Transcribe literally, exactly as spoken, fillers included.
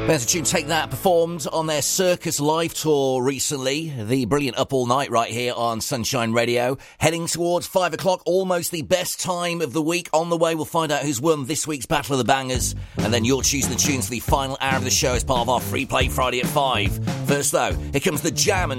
There's a tune Take That performed on their Circus Live tour recently. The brilliant Up All Night right here on Sunshine Radio. Heading towards five o'clock, almost the best time of the week. On the way, we'll find out who's won this week's Battle of the Bangers. And then you're choosing the tunes for the final hour of the show as part of our Free Play Friday at five. First, though, here comes The Jam and